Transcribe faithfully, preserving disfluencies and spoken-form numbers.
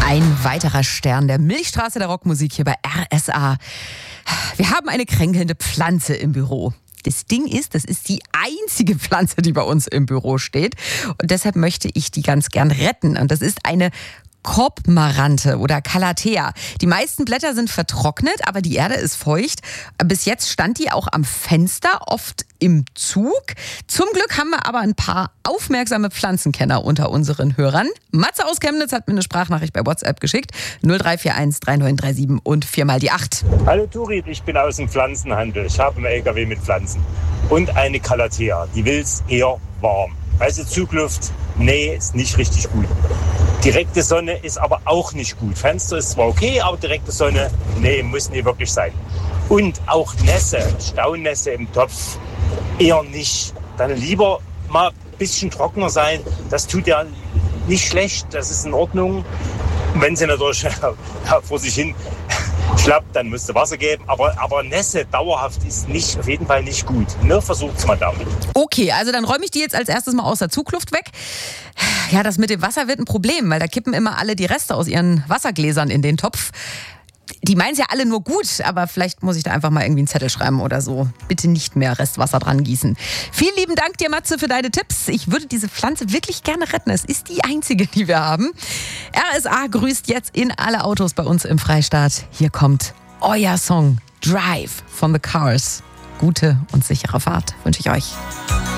Ein weiterer Stern der Milchstraße der Rockmusik hier bei R S A. Wir haben eine kränkelnde Pflanze im Büro. Das Ding ist, das ist die einzige Pflanze, die bei uns im Büro steht. Und deshalb möchte ich die ganz gern retten. Und das ist eine Korbmarante oder Calathea. Die meisten Blätter sind vertrocknet, aber die Erde ist feucht. Bis jetzt stand die auch am Fenster, oft im Zug. Zum Glück haben wir aber ein paar aufmerksame Pflanzenkenner unter unseren Hörern. Matze aus Chemnitz hat mir eine Sprachnachricht bei WhatsApp geschickt. null drei vier eins drei neun drei sieben und vier mal die acht. Hallo Turit, ich bin aus dem Pflanzenhandel. Ich habe einen L K W mit Pflanzen. Und eine Calathea, die will's eher warm. Also Zugluft, nee, ist nicht richtig gut. Direkte Sonne ist aber auch nicht gut. Fenster ist zwar okay, aber direkte Sonne, nee, muss nie wirklich sein. Und auch Nässe, Staunässe im Topf, eher nicht. Dann lieber mal ein bisschen trockener sein. Das tut ja nicht schlecht, das ist in Ordnung. Und wenn sie natürlich vor sich hin schlappt, dann müsste Wasser geben. Aber, aber Nässe dauerhaft ist nicht, auf jeden Fall nicht gut. Ne? Versucht's mal damit. Okay, also dann räume ich die jetzt als erstes mal aus der Zugluft weg. Ja, das mit dem Wasser wird ein Problem, weil da kippen immer alle die Reste aus ihren Wassergläsern in den Topf. Die meinen es ja alle nur gut, aber vielleicht muss ich da einfach mal irgendwie einen Zettel schreiben oder so. Bitte nicht mehr Restwasser dran gießen. Vielen lieben Dank dir, Matze, für deine Tipps. Ich würde diese Pflanze wirklich gerne retten. Es ist die einzige, die wir haben. R S A grüßt jetzt in alle Autos bei uns im Freistaat. Hier kommt euer Song Drive von The Cars. Gute und sichere Fahrt wünsche ich euch.